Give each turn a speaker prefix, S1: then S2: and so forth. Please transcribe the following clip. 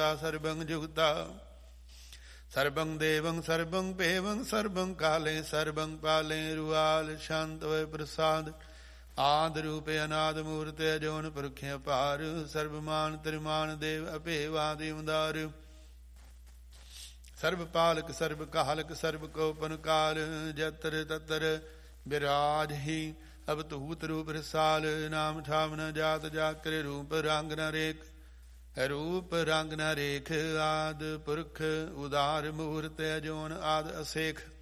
S1: ਸਰਬੰ ਜੁਗਤਾ ਸਰਬੰ ਦੇਵੰ ਸਰਬੰ ਭੇਵੰ ਸਰਬੰ ਕਾਲੇ ਸਰਬੰ ਪਾਲੇ ਰੁਆਲ ਸ਼ਾਂਤ ਵੈ ਪ੍ਰਸਾਦ ਆਦ ਰੂਪ ਅਨਾਦ ਮੂਰਤ ਅਜੋਨ ਪੁਰਖ ਅਪਾਰ ਸਰਬਮਾਨ ਤ੍ਰਿਮਾਨ ਦੇਵ ਅਭੇਵਾਦਿ ਉਦਾਰ ਸਰਬ ਪਾਲਕ ਸਰਬ ਕਾਲਕ ਸਰਬ ਕੋਪਨ ਕਾਲ ਜਤਰ ਤਤਰ ਬਿਰਾਜ ਹੀ ਅਵਤੂਤ ਰੂਪ ਰਸਾਲ ਨਾਮ ਠਾਮ ਨ ਜਾਤ ਜਾਕਰ ਰੂਪ ਰੰਗ ਨ ਰੇਖ ਰੂਪ ਰੰਗ ਨ ਰੇਖ ਆਦ ਪੁਰਖ ਉਦਾਰ ਮੂਰਤ ਅਜੋਨ ਆਦ ਅਸੇਖ